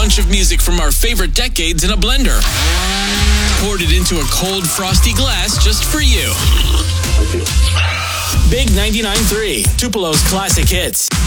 bunch of music from our favorite decades in a blender. Poured it into a cold, frosty glass just for you. Big 99.3, Tupelo's classic hits.